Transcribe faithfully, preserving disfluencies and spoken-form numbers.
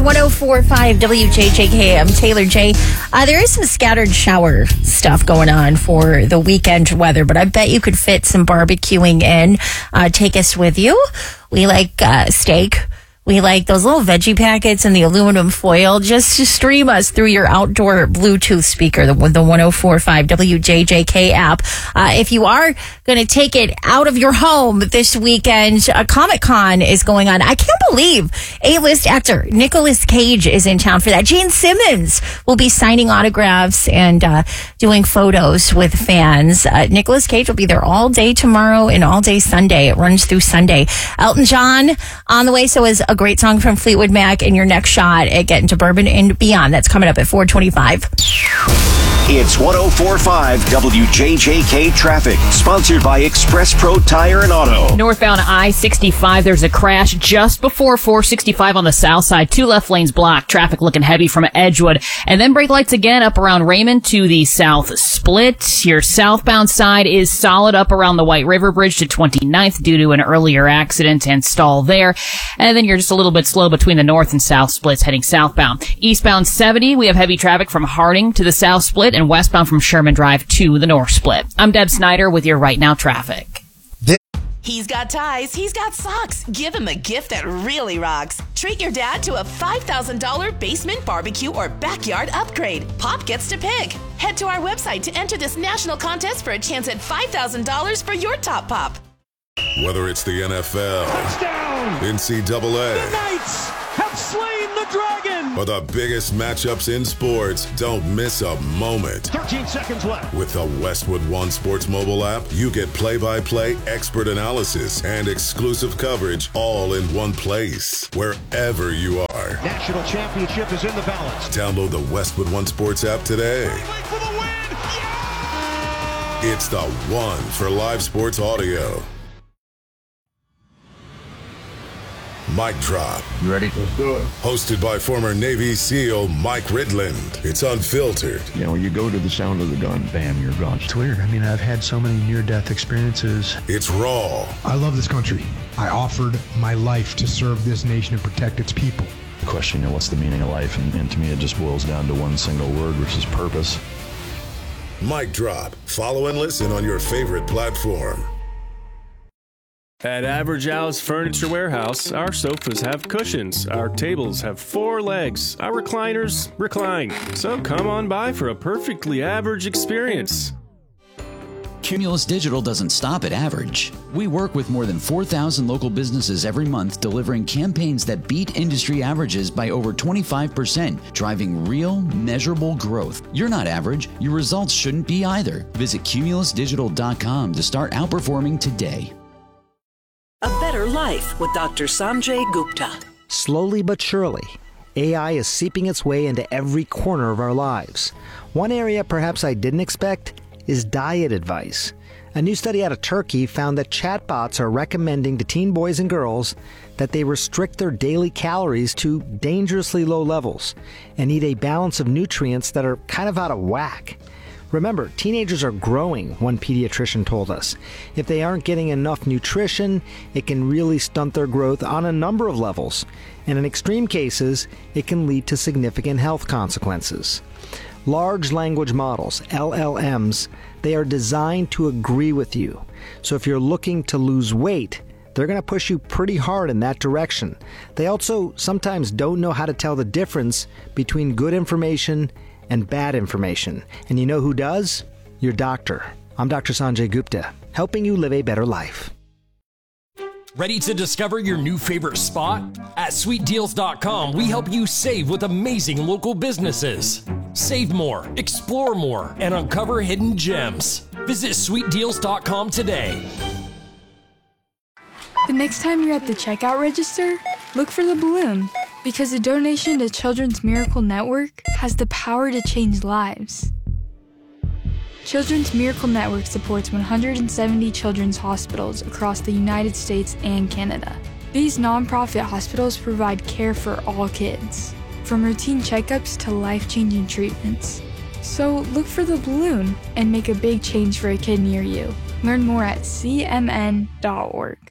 one oh four point five W J J K. I'm Taylor J. Uh, there is some scattered shower stuff going on for the weekend weather, but I bet you could fit some barbecuing in. Uh, take us with you. We like uh, steak. We like those little veggie packets and the aluminum foil. Just to stream us through your outdoor Bluetooth speaker, the, the one oh four point five W J J K app. Uh, if you are going to take it out of your home this weekend, uh, Comic-Con is going on. I can't believe A-list actor Nicolas Cage is in town for that. Gene Simmons will be signing autographs and uh, doing photos with fans. Uh, Nicolas Cage will be there all day tomorrow and all day Sunday. It runs through Sunday. Elton John on the way, so is a great song from Fleetwood Mac in your next shot at Getting to Bourbon and Beyond. That's coming up at four twenty-five. It's one oh four point five W J J K traffic, sponsored by Express Pro Tire and Auto. Northbound I sixty-five, there's a crash just before four sixty-five on the south side. Two left lanes blocked. Traffic looking heavy from Edgewood. And then brake lights again up around Raymond to the south split. Your southbound side is solid up around the White River Bridge to twenty-ninth due to an earlier accident and stall there. And then you're just a little bit slow between the north and south splits heading southbound. Eastbound seventy, we have heavy traffic from Harding to the south split and westbound from Sherman Drive to the north split. I'm Deb Snyder with your Right Now traffic. He's got ties, he's got socks. Give him a gift that really rocks. Treat your dad to a five thousand dollars basement, barbecue, or backyard upgrade. Pop gets to pick. Head to our website to enter this national contest for a chance at five thousand dollars for your top pop. Whether it's the N F L, touchdown, N C double A, the Knights have slain the dragon, or the biggest matchups in sports, don't miss a moment. thirteen seconds left. With the Westwood One Sports mobile app, you get play-by-play, expert analysis, and exclusive coverage all in one place, wherever you are. National championship is in the balance. Download the Westwood One Sports app today. For the win. Yeah! It's the one for live sports audio. Mic Drop. You ready? Let's do it. Hosted by former Navy SEAL Mike Ridland. It's unfiltered. You know, you go to the sound of the gun, bam, you're gone. It's weird. I mean, I've had so many near-death experiences. It's raw. I love this country. I offered my life to serve this nation and protect its people. The question, you know, what's the meaning of life? And, and to me, it just boils down to one single word, which is purpose. Mic Drop. Follow and listen on your favorite platform. At Average Al's Furniture Warehouse, our sofas have cushions, our tables have four legs, our recliners recline. So come on by for a perfectly average experience. Cumulus Digital doesn't stop at average. We work with more than four thousand local businesses every month, delivering campaigns that beat industry averages by over twenty-five percent, driving real, measurable growth. You're not average. Your results shouldn't be either. Visit cumulus digital dot com to start outperforming today. A Better Life with Doctor Sanjay Gupta. Slowly but surely, A I is seeping its way into every corner of our lives. One area perhaps I didn't expect is diet advice. A new study out of Turkey found that chatbots are recommending to teen boys and girls that they restrict their daily calories to dangerously low levels and eat a balance of nutrients that are kind of out of whack. Remember, teenagers are growing, one pediatrician told us. If they aren't getting enough nutrition, it can really stunt their growth on a number of levels. And in extreme cases, it can lead to significant health consequences. Large language models, L L Ms, they are designed to agree with you. So if you're looking to lose weight, they're going to push you pretty hard in that direction. They also sometimes don't know how to tell the difference between good information and bad information. And you know who does? Your doctor. I'm Doctor Sanjay Gupta, helping you live a better life. Ready to discover your new favorite spot? At sweet deals dot com, we help you save with amazing local businesses. Save more, explore more, and uncover hidden gems. Visit sweet deals dot com today. The next time you're at the checkout register, look for the balloon, because a donation to Children's Miracle Network has the power to change lives. Children's Miracle Network supports one hundred seventy children's hospitals across the United States and Canada. These nonprofit hospitals provide care for all kids, from routine checkups to life-changing treatments. So look for the balloon and make a big change for a kid near you. Learn more at C M N dot org.